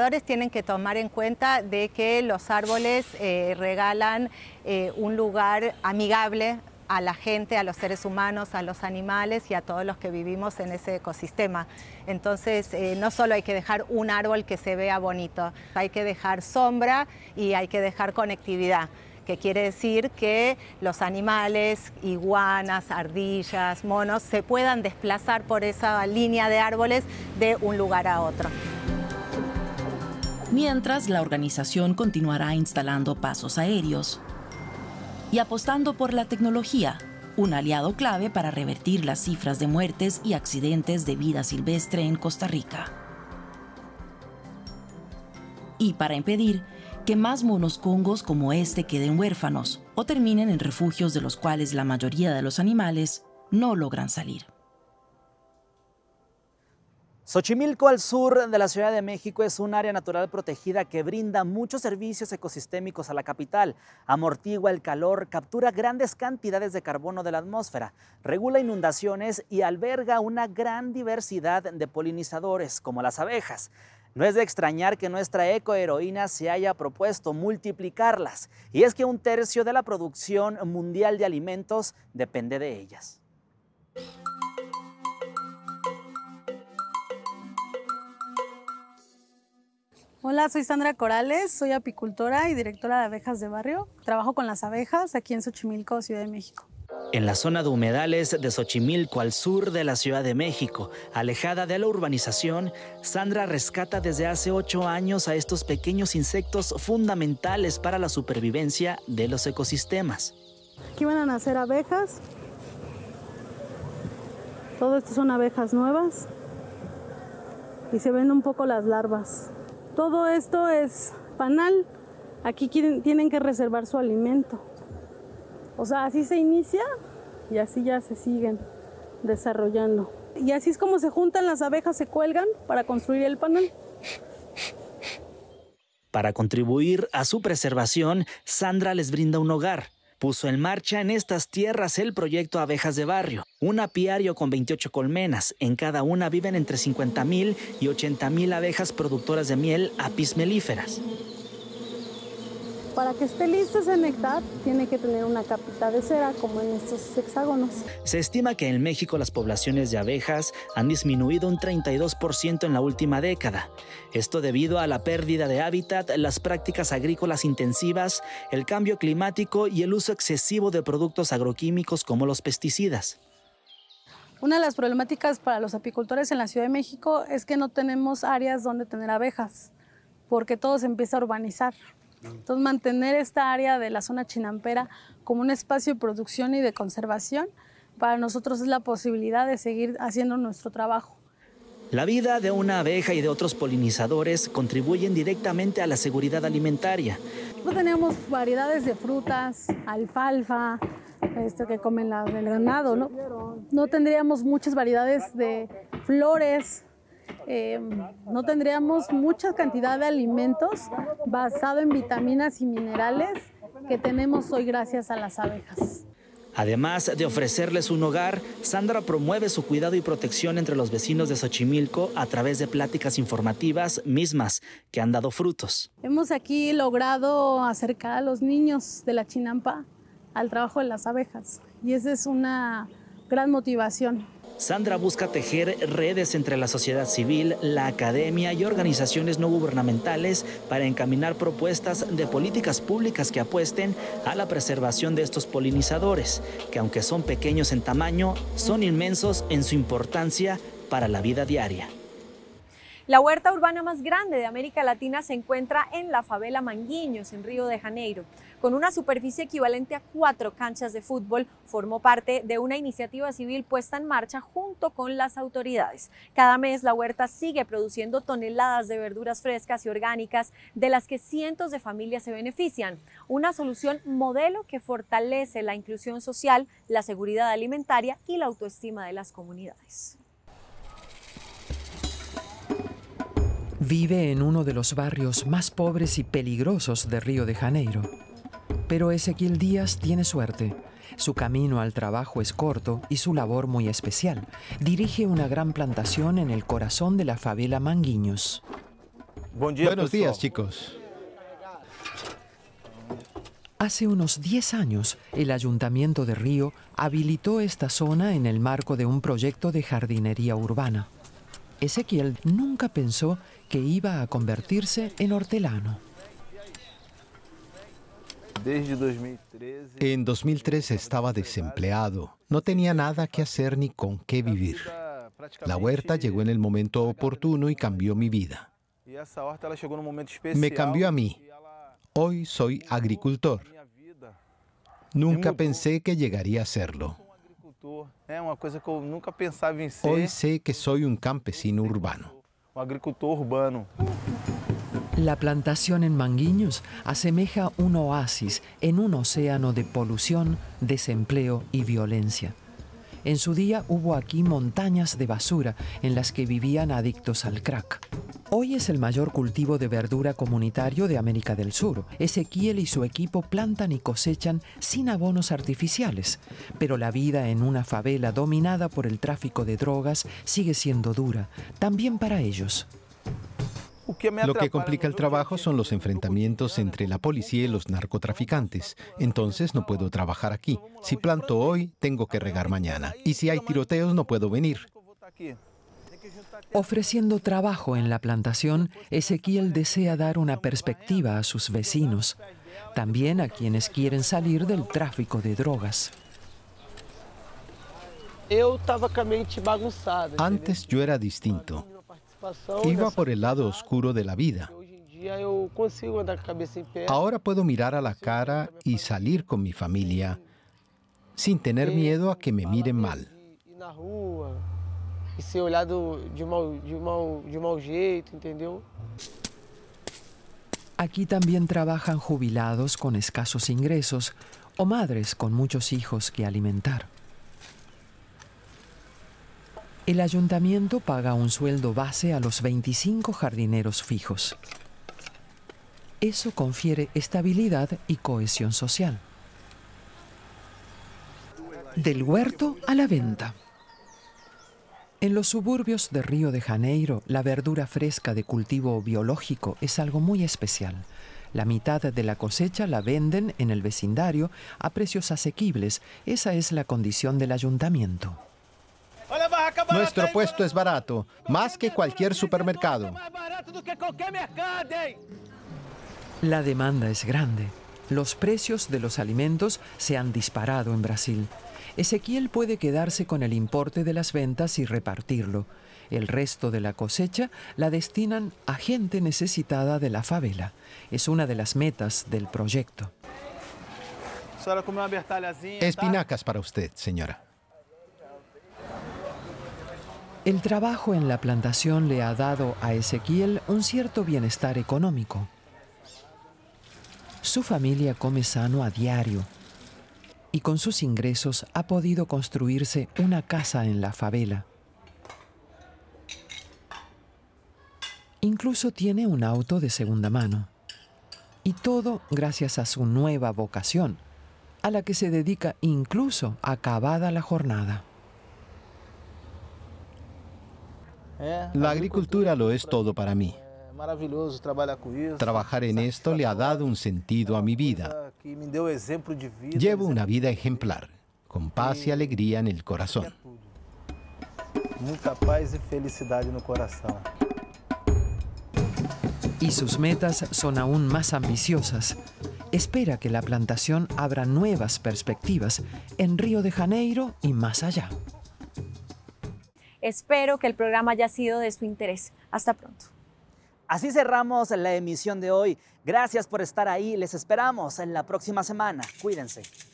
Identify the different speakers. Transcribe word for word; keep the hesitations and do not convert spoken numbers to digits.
Speaker 1: moradores tienen que tomar en cuenta de que los árboles eh, regalan eh, un lugar amigable a la gente, a los seres humanos, a los animales y a todos los que vivimos en ese ecosistema. Entonces, eh, no solo hay que dejar un árbol que se vea bonito, hay que dejar sombra y hay que dejar conectividad, que quiere decir que los animales, iguanas, ardillas, monos, se puedan desplazar por esa línea de árboles de un lugar a otro.
Speaker 2: Mientras, la organización continuará instalando pasos aéreos y apostando por la tecnología, un aliado clave para revertir las cifras de muertes y accidentes de vida silvestre en Costa Rica. Y para impedir que más monos congos como este queden huérfanos o terminen en refugios de los cuales la mayoría de los animales no logran salir.
Speaker 3: Xochimilco, al sur de la Ciudad de México, es un área natural protegida que brinda muchos servicios ecosistémicos a la capital, amortigua el calor, captura grandes cantidades de carbono de la atmósfera, regula inundaciones y alberga una gran diversidad de polinizadores, como las abejas. No es de extrañar que nuestra ecoheroína se haya propuesto multiplicarlas, y es que un tercio de la producción mundial de alimentos depende de ellas.
Speaker 4: Hola, soy Sandra Corales, soy apicultora y directora de abejas de barrio. Trabajo con las abejas aquí en Xochimilco, Ciudad de México.
Speaker 3: En la zona de humedales de Xochimilco, al sur de la Ciudad de México, alejada de la urbanización, Sandra rescata desde hace ocho años a estos pequeños insectos fundamentales para la supervivencia de los ecosistemas.
Speaker 4: Aquí van a nacer abejas. Todo esto son abejas nuevas. Y se ven un poco las larvas. Todo esto es panal. Aquí quieren, tienen que reservar su alimento. O sea, así se inicia y así ya se siguen desarrollando. Y así es como se juntan las abejas, se cuelgan para construir el panal.
Speaker 3: Para contribuir a su preservación, Sandra les brinda un hogar. Puso en marcha en estas tierras el proyecto Abejas de Barrio, un apiario con veintiocho colmenas. En cada una viven entre cincuenta mil y ochenta mil abejas productoras de miel apis melíferas.
Speaker 4: Para que esté listo ese néctar, tiene que tener una capita de cera, como en estos hexágonos.
Speaker 3: Se estima que en México las poblaciones de abejas han disminuido un treinta y dos por ciento en la última década. Esto debido a la pérdida de hábitat, las prácticas agrícolas intensivas, el cambio climático y el uso excesivo de productos agroquímicos como los pesticidas.
Speaker 4: Una de las problemáticas para los apicultores en la Ciudad de México es que no tenemos áreas donde tener abejas, porque todo se empieza a urbanizar. Entonces, mantener esta área de la zona chinampera como un espacio de producción y de conservación, para nosotros es la posibilidad de seguir haciendo nuestro trabajo.
Speaker 3: La vida de una abeja y de otros polinizadores contribuyen directamente a la seguridad alimentaria.
Speaker 4: No tenemos variedades de frutas, alfalfa, esto que comen la, el ganado, ¿no? No tendríamos muchas variedades de flores. Eh, no tendríamos mucha cantidad de alimentos basado en vitaminas y minerales que tenemos hoy gracias a las abejas.
Speaker 3: Además de ofrecerles un hogar, Sandra promueve su cuidado y protección entre los vecinos de Xochimilco a través de pláticas informativas mismas que han dado frutos.
Speaker 4: Hemos aquí logrado acercar a los niños de la Chinampa al trabajo de las abejas y esa es una gran motivación.
Speaker 3: Sandra busca tejer redes entre la sociedad civil, la academia y organizaciones no gubernamentales para encaminar propuestas de políticas públicas que apuesten a la preservación de estos polinizadores, que aunque son pequeños en tamaño, son inmensos en su importancia para la vida diaria.
Speaker 5: La huerta urbana más grande de América Latina se encuentra en la favela Manguinhos, en Río de Janeiro. Con una superficie equivalente a cuatro canchas de fútbol, formó parte de una iniciativa civil puesta en marcha junto con las autoridades. Cada mes la huerta sigue produciendo toneladas de verduras frescas y orgánicas, de las que cientos de familias se benefician. Una solución modelo que fortalece la inclusión social, la seguridad alimentaria y la autoestima de las comunidades.
Speaker 6: Vive en uno de los barrios más pobres y peligrosos de Río de Janeiro. Pero Ezequiel Díaz tiene suerte. Su camino al trabajo es corto y su labor muy especial. Dirige una gran plantación en el corazón de la favela Manguinhos.
Speaker 7: Buenos días, chicos.
Speaker 6: Hace unos diez años, el Ayuntamiento de Río habilitó esta zona en el marco de un proyecto de jardinería urbana. Ezequiel nunca pensó que iba a convertirse en hortelano.
Speaker 7: En dos mil trece estaba desempleado. No tenía nada que hacer ni con qué vivir. La huerta llegó en el momento oportuno y cambió mi vida. Me cambió a mí. Hoy soy agricultor. Nunca pensé que llegaría a serlo. Hoy sé que soy un campesino urbano.
Speaker 6: La plantación en Manguinhos asemeja un oasis en un océano de polución, desempleo y violencia. En su día hubo aquí montañas de basura en las que vivían adictos al crack. Hoy es el mayor cultivo de verdura comunitario de América del Sur. Ezequiel y su equipo plantan y cosechan sin abonos artificiales, pero la vida en una favela dominada por el tráfico de drogas sigue siendo dura, también para ellos.
Speaker 7: Lo que complica el trabajo son los enfrentamientos entre la policía y los narcotraficantes. Entonces no puedo trabajar aquí. Si planto hoy, tengo que regar mañana. Y si hay tiroteos, no puedo venir.
Speaker 6: Ofreciendo trabajo en la plantación, Ezequiel desea dar una perspectiva a sus vecinos, también a quienes quieren salir del tráfico de drogas.
Speaker 7: Antes yo era distinto. Iba por el lado oscuro de la vida. Ahora puedo mirar a la cara y salir con mi familia sin tener miedo a que me miren mal.
Speaker 6: Aquí también trabajan jubilados con escasos ingresos o madres con muchos hijos que alimentar. El ayuntamiento paga un sueldo base a los veinticinco jardineros fijos. Eso confiere estabilidad y cohesión social. Del huerto a la venta. En los suburbios de Río de Janeiro, la verdura fresca de cultivo biológico es algo muy especial. La mitad de la cosecha la venden en el vecindario a precios asequibles. Esa es la condición del ayuntamiento.
Speaker 7: Nuestro puesto es barato, más que cualquier supermercado.
Speaker 6: La demanda es grande. Los precios de los alimentos se han disparado en Brasil. Ezequiel puede quedarse con el importe de las ventas y repartirlo. El resto de la cosecha la destinan a gente necesitada de la favela. Es una de las metas del proyecto.
Speaker 7: Espinacas para usted, señora.
Speaker 6: El trabajo en la plantación le ha dado a Ezequiel un cierto bienestar económico. Su familia come sano a diario y con sus ingresos ha podido construirse una casa en la favela. Incluso tiene un auto de segunda mano. Y todo gracias a su nueva vocación, a la que se dedica incluso acabada la jornada.
Speaker 7: La agricultura lo es todo para mí. Trabajar en esto le ha dado un sentido a mi vida. Llevo una vida ejemplar, con paz y alegría en el corazón.
Speaker 8: Mucha paz y felicidad en el corazón.
Speaker 6: Y sus metas son aún más ambiciosas. Espera que la plantación abra nuevas perspectivas en Río de Janeiro y más allá.
Speaker 5: Espero que el programa haya sido de su interés. Hasta pronto.
Speaker 3: Así cerramos la emisión de hoy. Gracias por estar ahí. Les esperamos en la próxima semana. Cuídense.